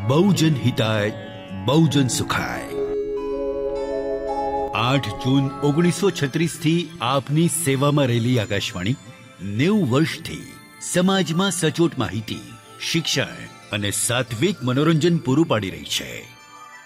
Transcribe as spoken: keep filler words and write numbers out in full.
બહુજન હિતાય બહુજન સુખાય। આઠ જૂન ઓગણીસો છત્રીસ થી આપની સેવામાં રહેલી આકાશવાણી નેવું વર્ષથી સમાજમાં સચોટ માહિતી, શિક્ષણ અને સાત્વિક મનોરંજન પૂરું પાડી રહી છે।